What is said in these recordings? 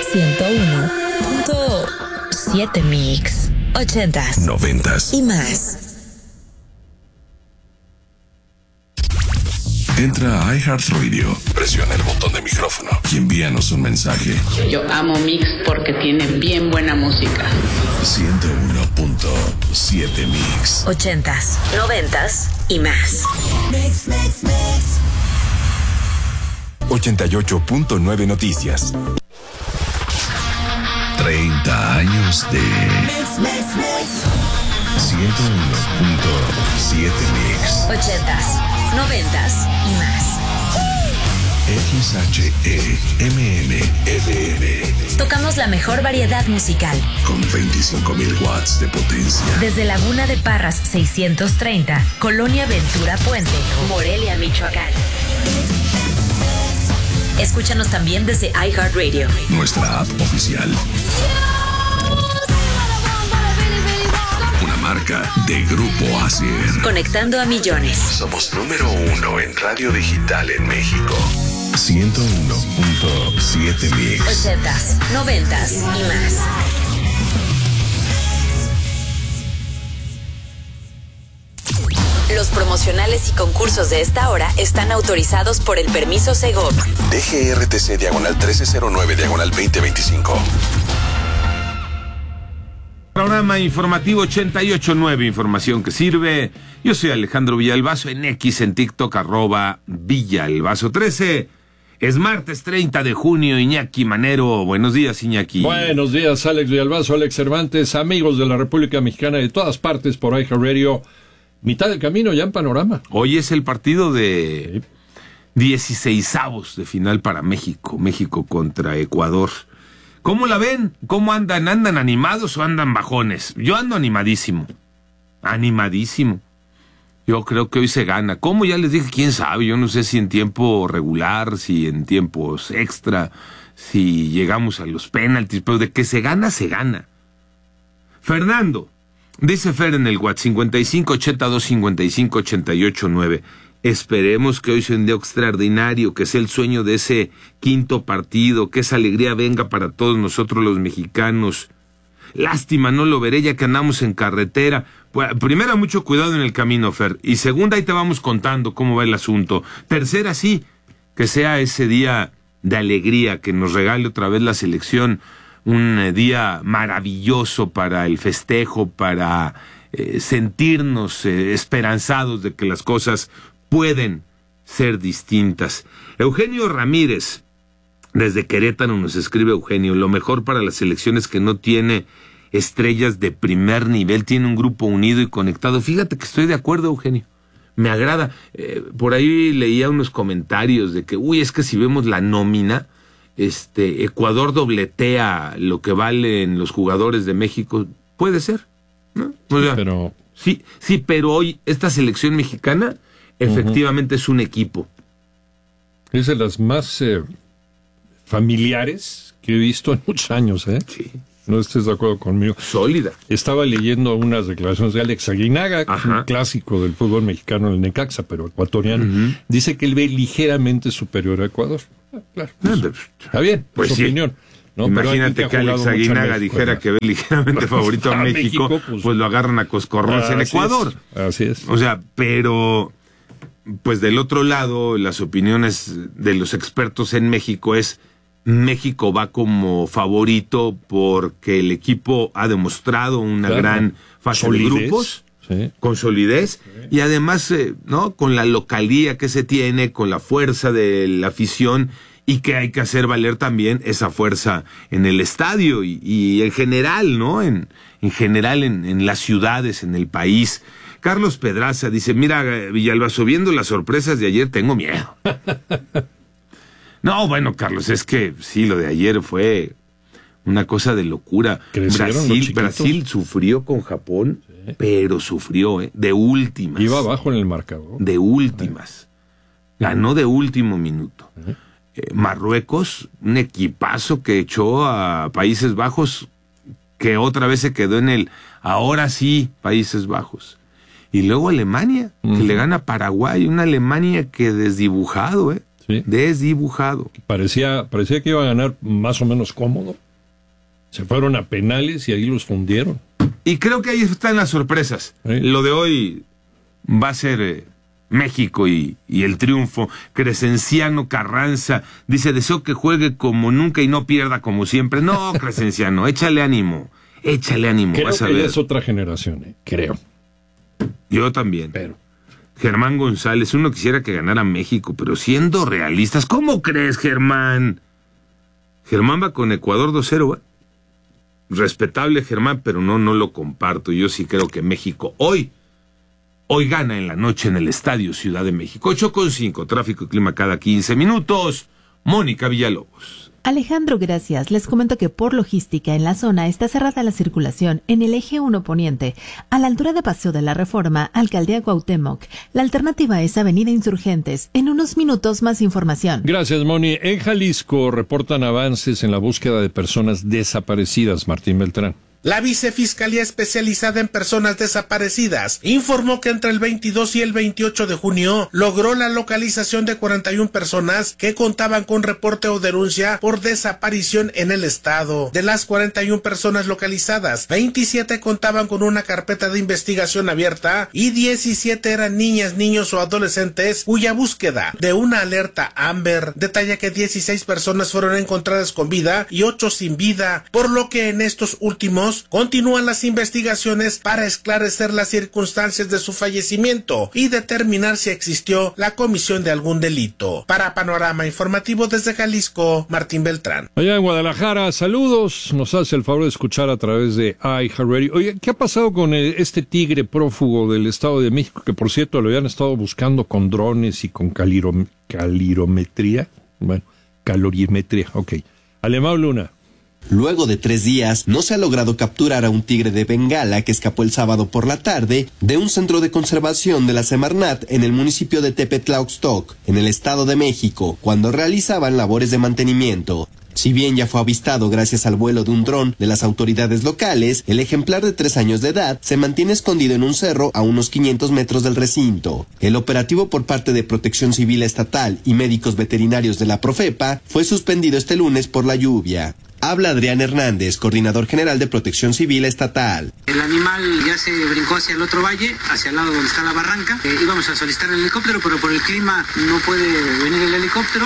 101.7 Mix. 80s, 90s y más. Entra a iHeartRadio, presiona el botón de micrófono y envíanos un mensaje. Yo amo Mix porque tiene bien buena música. 101.7 Mix. 80s, 90s y más. Mix. 88.9 Noticias. 30 años de 101.7 Mix. 80s, 90s y más. XHEMMFM. Tocamos la mejor variedad musical. Con 25.000 watts de potencia. Desde Laguna de Parras 630, Colonia Ventura Puente, Morelia, Michoacán. Escúchanos también desde iHeartRadio. Nuestra app oficial. Una marca de Grupo Asier. Conectando a millones. Somos número 1 en radio digital en México. 101.7 Mix. 80s, 90s y más. Los promocionales y concursos de esta hora están autorizados por el permiso Segov. DGRTC /1309/2025. Programa informativo 88.9, información que sirve. Yo soy Alejandro Villalbazo, en X, en TikTok, @Villalbazo13. Es martes 30 de junio, Iñaki Manero. Buenos días, Iñaki. Buenos días, Alex Villalbazo, Alex Cervantes, amigos de la República Mexicana de todas partes por iHeartRadio. Mitad del camino ya en Panorama. Hoy es el partido de 16avos de final para México. México contra Ecuador. ¿Cómo la ven? ¿Cómo andan? ¿Andan animados o andan bajones? Yo ando animadísimo. Animadísimo. Yo creo que hoy se gana. ¿Cómo? Ya les dije, quién sabe. Yo no sé si en tiempo regular, si en tiempos extra, si llegamos a los penaltis, pero de que se gana, se gana. Fernando, dice Fer en el WhatsApp 5582558889. Esperemos que hoy sea un día extraordinario, que sea el sueño de ese quinto partido, que esa alegría venga para todos nosotros los mexicanos. Lástima, no lo veré ya que andamos en carretera. Pues, primera, mucho cuidado en el camino, Fer. Y segunda, ahí te vamos contando cómo va el asunto. Tercera, sí, que sea ese día de alegría, que nos regale otra vez la selección. Un día maravilloso para el festejo, para sentirnos esperanzados de que las cosas pueden ser distintas. Eugenio Ramírez, desde Querétaro nos escribe Eugenio, lo mejor para la selección es que no tiene estrellas de primer nivel, tiene un grupo unido y conectado. Fíjate que estoy de acuerdo, Eugenio. Me agrada. Por ahí leía unos comentarios de que, es que si vemos la nómina, Ecuador dobletea lo que valen los jugadores de México. Puede ser, ¿no? O sea, pero... Sí, pero hoy esta selección mexicana efectivamente es un equipo. Es de las más familiares que he visto en muchos años, ¿eh? Sí. No estés de acuerdo conmigo. Sólida. Estaba leyendo unas declaraciones de Alex Aguinaga, que es un clásico del fútbol mexicano, el Necaxa, pero ecuatoriano. Dice que él ve ligeramente superior a Ecuador. Claro. Está bien, pues es su opinión. ¿No? Imagínate que Alex Aguinaga dijera que ve ligeramente favorito a México, pues lo agarran a coscorrones en Ecuador. Así es. O sea, pero pues del otro lado, las opiniones de los expertos en México es: México va como favorito porque el equipo ha demostrado una gran fase de grupos, con solidez, y además, ¿no? Con la localía que se tiene, con la fuerza de la afición, y que hay que hacer valer también esa fuerza en el estadio y en general, ¿no? En general en las ciudades, en el país. Carlos Pedraza dice: mira, Villalbazo, viendo las sorpresas de ayer tengo miedo. No, bueno, Carlos, es que sí, lo de ayer fue una cosa de locura. Brasil sufrió con Japón, pero sufrió, de últimas. Iba abajo en el marcador. De últimas. Ganó de último minuto. Marruecos, un equipazo que echó a Países Bajos, que otra vez se quedó en el ahora sí Países Bajos. Y luego Alemania, que le gana a Paraguay, una Alemania que desdibujado, Sí. Desdibujado. Parecía que iba a ganar más o menos cómodo. Se fueron a penales y ahí los fundieron. Y creo que ahí están las sorpresas. Sí. Lo de hoy va a ser México y el triunfo. Crescenciano Carranza dice, deseo que juegue como nunca y no pierda como siempre. No, Crescenciano, échale ánimo. Creo vas a que ver. ya es otra generación, creo. Yo también. Pero Germán González, uno quisiera que ganara México, pero siendo realistas, ¿cómo crees, Germán? Germán va con Ecuador 2-0, ¿va? Respetable, Germán, pero no lo comparto. Yo sí creo que México hoy gana en la noche en el Estadio Ciudad de México. 8:5, tráfico y clima cada 15 minutos. Mónica Villalobos. Alejandro, gracias. Les comento que por logística en la zona está cerrada la circulación en el eje 1 poniente, a la altura de Paseo de la Reforma, Alcaldía Cuauhtémoc. La alternativa es Avenida Insurgentes. En unos minutos más información. gracias, Moni. En Jalisco reportan avances en la búsqueda de personas desaparecidas. Martín Beltrán. La Vicefiscalía Especializada en Personas Desaparecidas informó que entre el 22 y el 28 de junio logró la localización de 41 personas que contaban con reporte o denuncia por desaparición en el estado. De las 41 personas localizadas, 27 contaban con una carpeta de investigación abierta y 17 eran niñas, niños o adolescentes cuya búsqueda de una alerta Amber detalla que 16 personas fueron encontradas con vida y 8 sin vida, por lo que en estos últimos continúan las investigaciones para esclarecer las circunstancias de su fallecimiento y determinar si existió la comisión de algún delito. Para Panorama Informativo desde Jalisco, Martín Beltrán. Allá en Guadalajara, saludos. Nos hace el favor de escuchar a través de iHeartRadio. Oye, ¿qué ha pasado con este tigre prófugo del Estado de México? Que por cierto lo habían estado buscando con drones y con calorimetría. Bueno, calorimetría, ok. Alemão Luna. Luego de 3 días, no se ha logrado capturar a un tigre de Bengala que escapó el sábado por la tarde de un centro de conservación de la Semarnat en el municipio de Tepetlauxtoc, en el Estado de México, cuando realizaban labores de mantenimiento. Si bien ya fue avistado gracias al vuelo de un dron de las autoridades locales, el ejemplar de 3 años de edad se mantiene escondido en un cerro a unos 500 metros del recinto. El operativo por parte de Protección Civil Estatal y médicos veterinarios de la Profepa fue suspendido este lunes por la lluvia. Habla Adrián Hernández, coordinador general de Protección Civil Estatal. El animal ya se brincó hacia el otro valle, hacia el lado donde está la barranca. Íbamos a solicitar el helicóptero, pero por el clima no puede venir el helicóptero.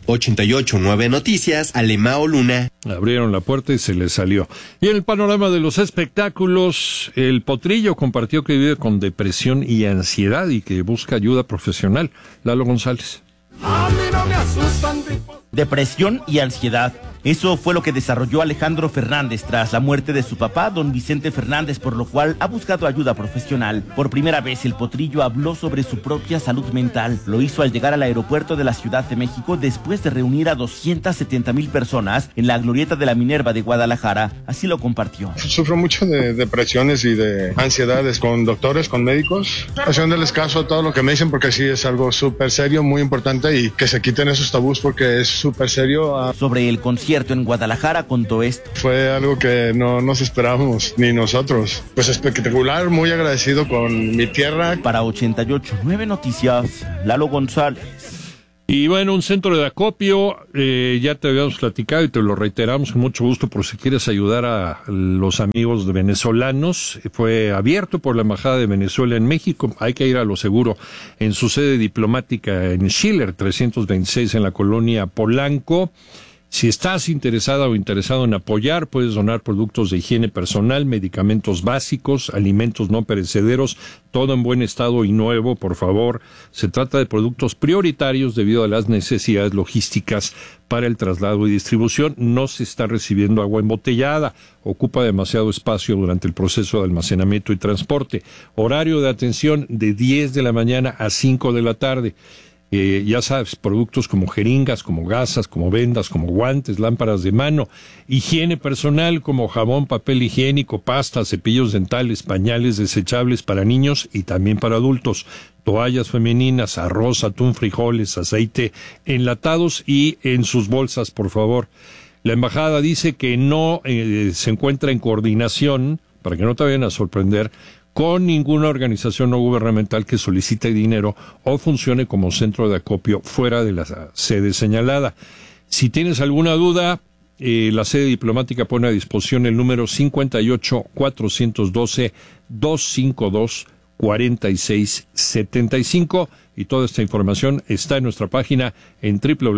88.9 Noticias, Alemão Luna. Abrieron la puerta y se les salió. Y en el panorama de los espectáculos, el Potrillo compartió que vive con depresión y ansiedad y que busca ayuda profesional. Lalo González. A mí no me asustan. Depresión y ansiedad. Eso fue lo que desarrolló Alejandro Fernández tras la muerte de su papá, don Vicente Fernández, por lo cual ha buscado ayuda profesional. Por primera vez, el Potrillo habló sobre su propia salud mental. Lo hizo al llegar al aeropuerto de la Ciudad de México después de reunir a 270,000 personas en la glorieta de la Minerva de Guadalajara. Así lo compartió. Sufro mucho de depresiones y de ansiedades con doctores, con médicos, haciéndoles caso a todo lo que me dicen porque sí es algo súper serio, muy importante y que se quiten esos tabús porque es súper serio. Sobre el concierto en Guadalajara contó esto. Fue algo que no nos esperábamos, ni nosotros. Pues espectacular, muy agradecido con mi tierra. Para 88.9 Noticias, Lalo González. Y bueno, un centro de acopio, ya te habíamos platicado y te lo reiteramos con mucho gusto por si quieres ayudar a los amigos de venezolanos. Fue abierto por la Embajada de Venezuela en México. Hay que ir a lo seguro en su sede diplomática en Schiller 326 en la colonia Polanco. Si estás interesada o interesado en apoyar, puedes donar productos de higiene personal, medicamentos básicos, alimentos no perecederos, todo en buen estado y nuevo, por favor. Se trata de productos prioritarios debido a las necesidades logísticas para el traslado y distribución. No se está recibiendo agua embotellada, ocupa demasiado espacio durante el proceso de almacenamiento y transporte. Horario de atención de 10 de la mañana a 5 de la tarde. Ya sabes, productos como jeringas, como gasas, como vendas, como guantes, lámparas de mano, higiene personal como jabón, papel higiénico, pasta, cepillos dentales, pañales desechables para niños y también para adultos, toallas femeninas, arroz, atún, frijoles, aceite, enlatados y en sus bolsas, por favor. La embajada dice que no se encuentra en coordinación, para que no te vayan a sorprender, con ninguna organización no gubernamental que solicite dinero o funcione como centro de acopio fuera de la sede señalada. Si tienes alguna duda, la sede diplomática pone a disposición el número 58-412-252-4675 y toda esta información está en nuestra página en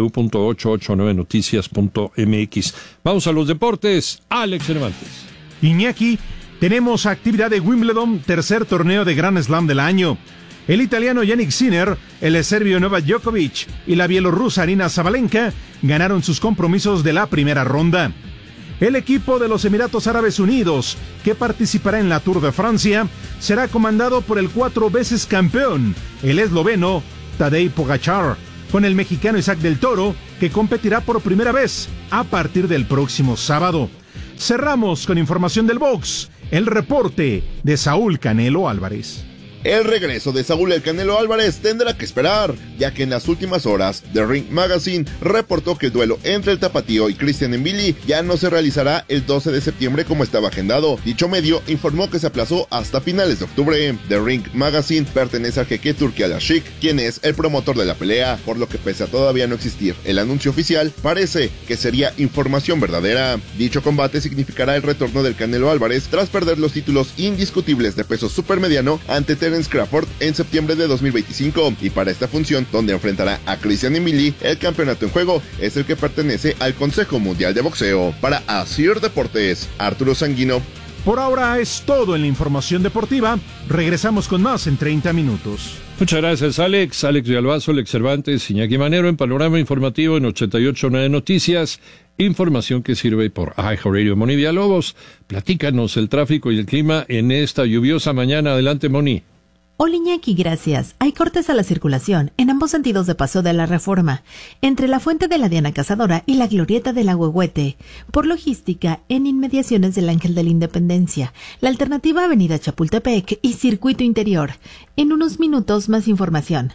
www.889noticias.mx. Vamos a los deportes. Alex Cervantes. Iñaki, tenemos actividad de Wimbledon, tercer torneo de Grand Slam del año. El italiano Jannik Sinner, el serbio Novak Djokovic y la bielorrusa Aryna Sabalenka ganaron sus compromisos de la primera ronda. El equipo de los Emiratos Árabes Unidos, que participará en la Tour de Francia, será comandado por el 4 veces campeón, el esloveno Tadej Pogačar, con el mexicano Isaac del Toro, que competirá por primera vez a partir del próximo sábado. Cerramos con información del box, el reporte de Saúl Canelo Álvarez. El regreso de Saúl El Canelo Álvarez tendrá que esperar, ya que en las últimas horas, The Ring Magazine reportó que el duelo entre el tapatío y Christian Mbili ya no se realizará el 12 de septiembre como estaba agendado. Dicho medio informó que se aplazó hasta finales de octubre. The Ring Magazine pertenece al jeque Turki Al-Ashik, quien es el promotor de la pelea, por lo que pese a todavía no existir el anuncio oficial, parece que sería información verdadera. Dicho combate significará el retorno del Canelo Álvarez tras perder los títulos indiscutibles de peso supermediano ante Terence Crawford en septiembre de 2025, y para esta función, donde enfrentará a Christian Mbili, el campeonato en juego es el que pertenece al Consejo Mundial de Boxeo. Para Asir Deportes, Arturo Sanguino. Por ahora es todo en la información deportiva. Regresamos con más en 30 minutos. Muchas gracias, Alex. Alex Villalbazo, Alex Cervantes, Iñaki Manero en Panorama Informativo en 88.9 Noticias. Información que sirve por iHeartRadio. Moni Villalobos, platícanos el tráfico y el clima en esta lluviosa mañana. Adelante, Moni. Hola Iñaki, gracias. Hay cortes a la circulación en ambos sentidos de Paso de la Reforma, entre la Fuente de la Diana Cazadora y la Glorieta del Ahuehuete, por logística en inmediaciones del Ángel de la Independencia, la alternativa Avenida Chapultepec y Circuito Interior. En unos minutos más información.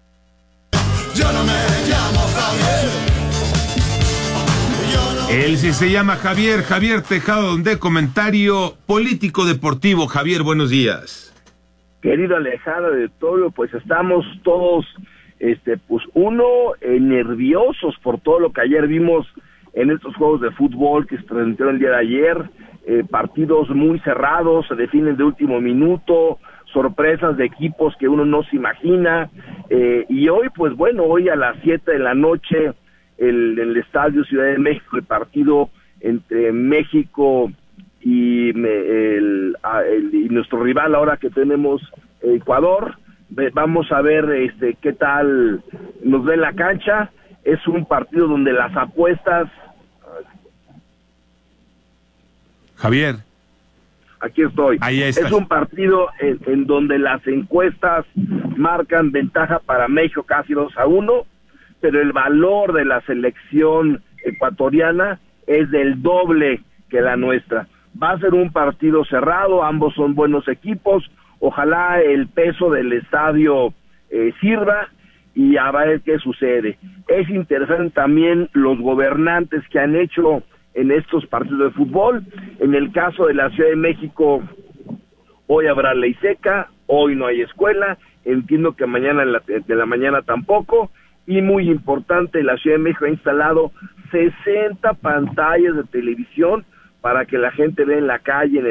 Yo no me llamo Javier. Él sí se llama Javier Tejado, de Comentario Político Deportivo. Javier, buenos días. Querido Alejandro de Toro, pues estamos todos, nerviosos por todo lo que ayer vimos en estos juegos de fútbol que se transmitieron el día de ayer, partidos muy cerrados, se definen de último minuto, sorpresas de equipos que uno no se imagina, y hoy, pues bueno, hoy a las 7 de la noche, el Estadio Ciudad de México, el partido entre México y nuestro rival ahora que tenemos Ecuador. Vamos a ver qué tal nos ve en la cancha. Es un partido donde las apuestas... Javier. Aquí estoy. Ahí estás. Es un partido en donde las encuestas marcan ventaja para México casi 2-1, pero el valor de la selección ecuatoriana es del doble que la nuestra. Va a ser un partido cerrado, ambos son buenos equipos, ojalá el peso del estadio sirva y a ver qué sucede. Es interesante también los gobernantes que han hecho en estos partidos de fútbol. En el caso de la Ciudad de México, hoy habrá ley seca, hoy no hay escuela, entiendo que mañana de la mañana tampoco, y muy importante, la Ciudad de México ha instalado 60 pantallas de televisión para que la gente vea en la calle, en